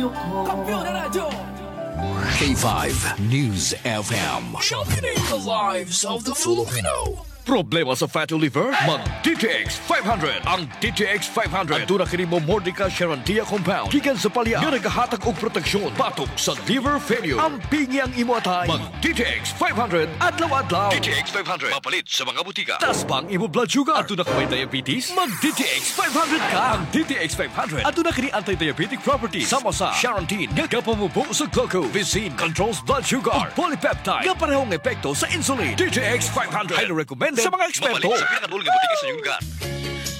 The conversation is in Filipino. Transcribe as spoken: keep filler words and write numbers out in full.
radyo ko. Kampiyon na radyo! K five News F M. Sharpening the lives of the Filipino. Problema sa fatty liver? Mag-D T X five hundred. Ang D T X five hundred. Ang doon na kini mo Mordica Sharantia Compound. Gikan sa palya. Nga nagahatag og proteksyon. Patok sa liver failure. Ang pingi ang imo atay. Mag-D T X five hundred. Adlaw-adlaw. D T X five hundred. Mapalit sa mga butika. Tas bang imo blood sugar? At doon na ka may diabetes? Mag-D T X five hundred ka. Ang D T X five hundred. At doon na kini anti-diabetic properties. Sama sa Sharantin. Nga kapamubo sa glucose. Visin controls blood sugar. Polypeptide. Nga parehong epekto sa insulin. D T X five hundred. Highly recommended sa mga eksperto. Mapalit sa pinakabulong butika sa iyong lugar.